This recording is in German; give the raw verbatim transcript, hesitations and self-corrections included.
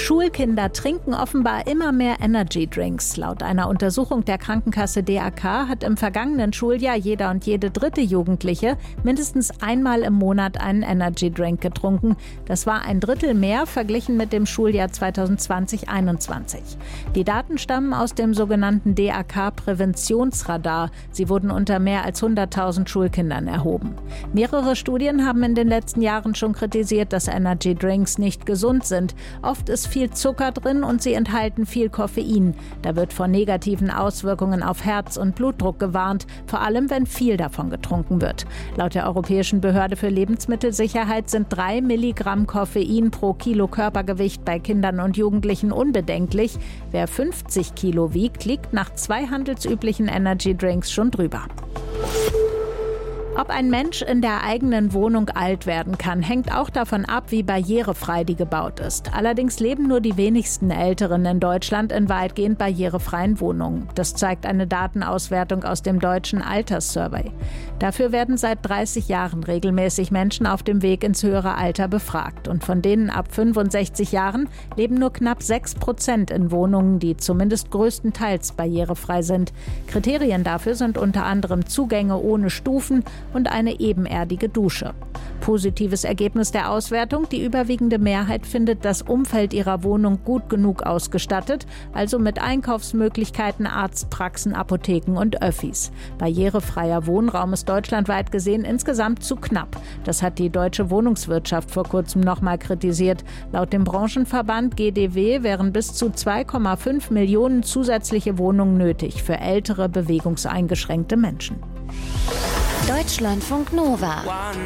Schulkinder trinken offenbar immer mehr Energy-Drinks. Laut einer Untersuchung der Krankenkasse D A K hat im vergangenen Schuljahr jeder und jede dritte Jugendliche mindestens einmal im Monat einen Energy-Drink getrunken. Das war ein Drittel mehr verglichen mit dem Schuljahr zweitausendzwanzig einundzwanzig. Die Daten stammen aus dem sogenannten D A K-Präventionsradar. Sie wurden unter mehr als hunderttausend Schulkindern erhoben. Mehrere Studien haben in den letzten Jahren schon kritisiert, dass Energy-Drinks nicht gesund sind. Oft ist viel Zucker drin und sie enthalten viel Koffein. Da wird vor negativen Auswirkungen auf Herz und Blutdruck gewarnt, vor allem wenn viel davon getrunken wird. Laut der Europäischen Behörde für Lebensmittelsicherheit sind drei Milligramm Koffein pro Kilo Körpergewicht bei Kindern und Jugendlichen unbedenklich. Wer fünfzig Kilo wiegt, liegt nach zwei handelsüblichen Energy-Drinks schon drüber. Ob ein Mensch in der eigenen Wohnung alt werden kann, hängt auch davon ab, wie barrierefrei die gebaut ist. Allerdings leben nur die wenigsten Älteren in Deutschland in weitgehend barrierefreien Wohnungen. Das zeigt eine Datenauswertung aus dem Deutschen Alterssurvey. Dafür werden seit dreißig Jahren regelmäßig Menschen auf dem Weg ins höhere Alter befragt. Und von denen ab fünfundsechzig Jahren leben nur knapp sechs Prozent in Wohnungen, die zumindest größtenteils barrierefrei sind. Kriterien dafür sind unter anderem Zugänge ohne Stufen und eine ebenerdige Dusche. Positives Ergebnis der Auswertung: Die überwiegende Mehrheit findet das Umfeld ihrer Wohnung gut genug ausgestattet, also mit Einkaufsmöglichkeiten, Arztpraxen, Apotheken und Öffis. Barrierefreier Wohnraum ist deutschlandweit gesehen insgesamt zu knapp. Das hat die deutsche Wohnungswirtschaft vor kurzem nochmal kritisiert. Laut dem Branchenverband G D W wären bis zu zwei Komma fünf Millionen zusätzliche Wohnungen nötig für ältere, bewegungseingeschränkte Menschen. Deutschlandfunk Nova.